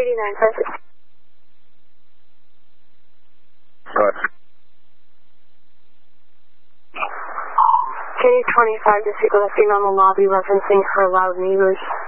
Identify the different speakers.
Speaker 1: 89, 5.
Speaker 2: Go ahead.
Speaker 1: Kenny 25 to speak with a female in the lobby referencing her loud neighbors.